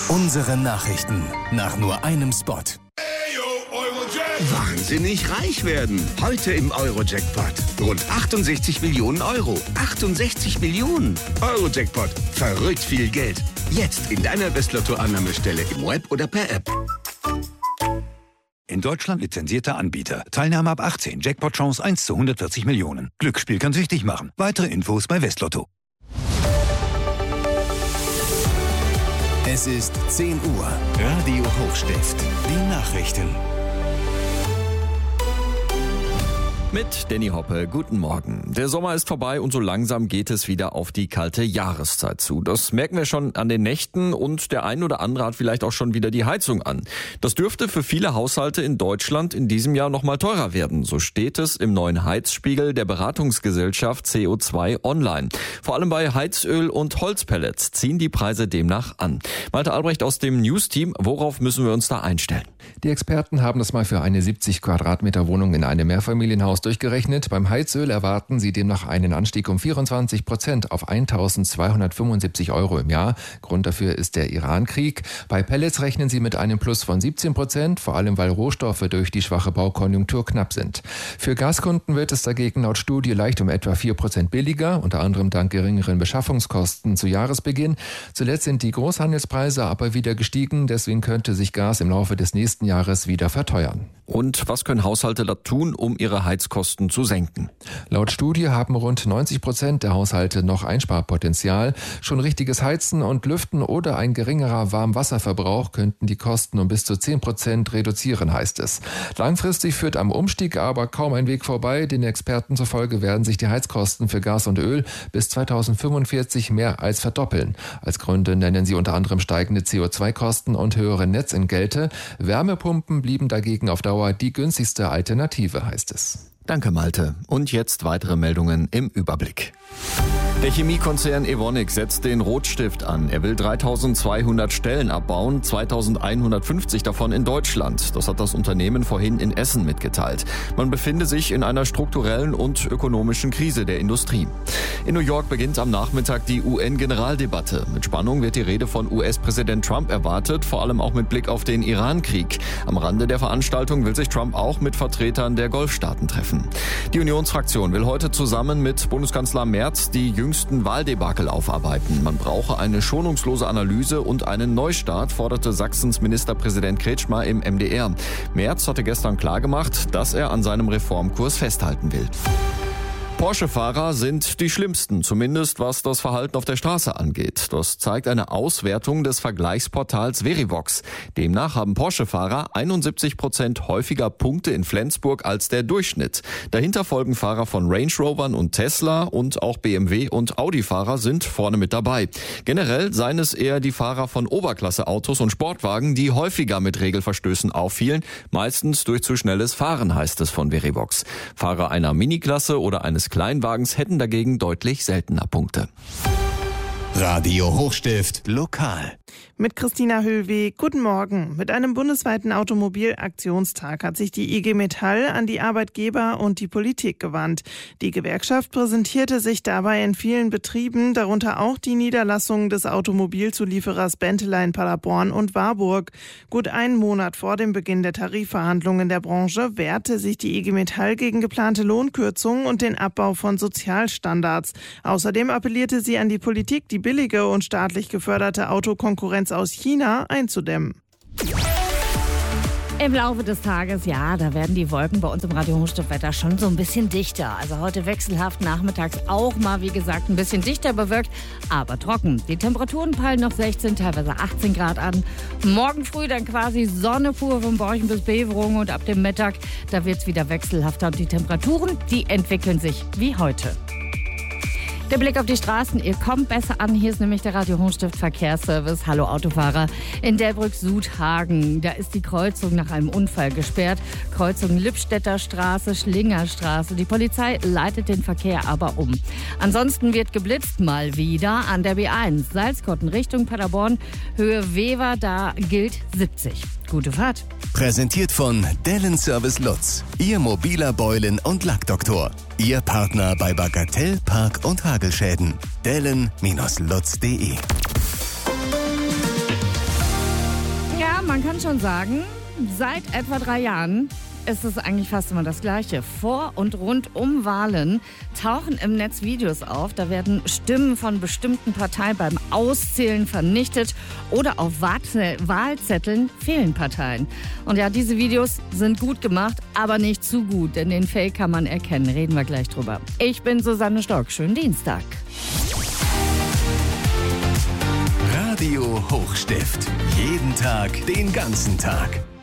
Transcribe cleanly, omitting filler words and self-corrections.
Unsere Nachrichten nach nur einem Spot. Wahnsinnig reich werden. Heute im Euro-Jackpot. Rund 68 Millionen Euro. 68 Millionen. Euro-Jackpot. Verrückt viel Geld. Jetzt in deiner Westlotto-Annahmestelle im Web oder per App. In Deutschland lizenzierter Anbieter. Teilnahme ab 18. Jackpot-Chance 1 zu 140 Millionen. Glücksspiel kann süchtig machen. Weitere Infos bei Westlotto. Es ist 10 Uhr. Radio Hochstift. Die Nachrichten. Mit Danny Hoppe, guten Morgen. Der Sommer ist vorbei und so langsam geht es wieder auf die kalte Jahreszeit zu. Das merken wir schon an den Nächten und der ein oder andere hat vielleicht auch schon wieder die Heizung an. Das dürfte für viele Haushalte in Deutschland in diesem Jahr nochmal teurer werden. So steht es im neuen Heizspiegel der Beratungsgesellschaft CO2 Online. Vor allem bei Heizöl und Holzpellets ziehen die Preise demnach an. Malte Albrecht aus dem News-Team, worauf müssen wir uns da einstellen? Die Experten haben das mal für eine 70 Quadratmeter Wohnung in einem Mehrfamilienhaus durchgerechnet. Beim Heizöl erwarten sie demnach einen Anstieg um 24% auf 1.275 € im Jahr. Grund dafür ist der Iran-Krieg. Bei Pellets rechnen sie mit einem Plus von 17%, vor allem weil Rohstoffe durch die schwache Baukonjunktur knapp sind. Für Gaskunden wird es dagegen laut Studie leicht um etwa 4% billiger, unter anderem dank geringeren Beschaffungskosten zu Jahresbeginn. Zuletzt sind die Großhandelspreise aber wieder gestiegen, deswegen könnte sich Gas im Laufe des nächsten Jahres wieder verteuern. Und was können Haushalte da tun, um ihre Heizkosten zu senken? Laut Studie haben rund 90% der Haushalte noch Einsparpotenzial. Schon richtiges Heizen und Lüften oder ein geringerer Warmwasserverbrauch könnten die Kosten um bis zu 10% reduzieren, heißt es. Langfristig führt am Umstieg aber kaum ein Weg vorbei. Den Experten zufolge werden sich die Heizkosten für Gas und Öl bis 2045 mehr als verdoppeln. Als Gründe nennen sie unter anderem steigende CO2-Kosten und höhere Netzentgelte. Wärmepumpen blieben dagegen auf Dauer die günstigste Alternative, heißt es. Danke, Malte. Und jetzt weitere Meldungen im Überblick. Der Chemiekonzern Evonik setzt den Rotstift an. Er will 3.200 Stellen abbauen, 2.150 davon in Deutschland. Das hat das Unternehmen vorhin in Essen mitgeteilt. Man befinde sich in einer strukturellen und ökonomischen Krise der Industrie. In New York beginnt am Nachmittag die UN-Generaldebatte. Mit Spannung wird die Rede von US-Präsident Trump erwartet, vor allem auch mit Blick auf den Iran-Krieg. Am Rande der Veranstaltung will sich Trump auch mit Vertretern der Golfstaaten treffen. Die Unionsfraktion will heute zusammen mit Bundeskanzler Merz die jüngsten Wahldebakel aufarbeiten. Man brauche eine schonungslose Analyse und einen Neustart, forderte Sachsens Ministerpräsident Kretschmer im MDR. Merz hatte gestern klargemacht, dass er an seinem Reformkurs festhalten will. Porsche-Fahrer sind die schlimmsten, zumindest was das Verhalten auf der Straße angeht. Das zeigt eine Auswertung des Vergleichsportals Verivox. Demnach haben Porsche-Fahrer 71% häufiger Punkte in Flensburg als der Durchschnitt. Dahinter folgen Fahrer von Range Rovern und Tesla und auch BMW- und Audi-Fahrer sind vorne mit dabei. Generell seien es eher die Fahrer von Oberklasse-Autos und Sportwagen, die häufiger mit Regelverstößen auffielen, meistens durch zu schnelles Fahren, heißt es von Verivox. Fahrer einer Miniklasse oder eines Kleinwagens hätten dagegen deutlich seltener Punkte. Radio Hochstift lokal. Mit Christina Höhlweg. Guten Morgen. Mit einem bundesweiten Automobilaktionstag hat sich die IG Metall an die Arbeitgeber und die Politik gewandt. Die Gewerkschaft präsentierte sich dabei in vielen Betrieben, darunter auch die Niederlassungen des Automobilzulieferers Benteler in Paderborn und Warburg. Gut einen Monat vor dem Beginn der Tarifverhandlungen der Branche wehrte sich die IG Metall gegen geplante Lohnkürzungen und den Abbau von Sozialstandards. Außerdem appellierte sie an die Politik, die billige und staatlich geförderte Autokonkurrenz aus China einzudämmen. Im Laufe des Tages, ja, da werden die Wolken bei uns im Radio Hochstift-Wetter schon so ein bisschen dichter. Also heute wechselhaft, nachmittags auch mal, wie gesagt, ein bisschen dichter bewölkt, aber trocken. Die Temperaturen peilen noch 16, teilweise 18 Grad an. Morgen früh dann quasi Sonne pur von Borchen bis Beverungen und ab dem Mittag, da wird es wieder wechselhafter und die Temperaturen, die entwickeln sich wie heute. Der Blick auf die Straßen, ihr kommt besser an. Hier ist nämlich der Radio Hochstift Verkehrsservice. Hallo Autofahrer. In Delbrück-Südhagen, da ist die Kreuzung nach einem Unfall gesperrt. Kreuzung Lippstädter Straße, Schlingerstraße. Die Polizei leitet den Verkehr aber um. Ansonsten wird geblitzt mal wieder an der B1. Salzkotten Richtung Paderborn, Höhe Wever, da gilt 70. Gute Fahrt. Präsentiert von Dellen Service Lutz. Ihr mobiler Beulen- und Lackdoktor. Ihr Partner bei Bagatell, Park- und Hagelschäden. Dellen-Lutz.de kann schon sagen, seit etwa 3 Jahren ist es eigentlich fast immer das Gleiche. Vor und rund um Wahlen tauchen im Netz Videos auf. Da werden Stimmen von bestimmten Parteien beim Auszählen vernichtet oder auf Wahlzetteln fehlen Parteien. Und ja, diese Videos sind gut gemacht, aber nicht zu gut, denn den Fake kann man erkennen. Reden wir gleich drüber. Ich bin Susanne Stock. Schönen Dienstag. Radio Hochstift. Jeden Tag, den ganzen Tag.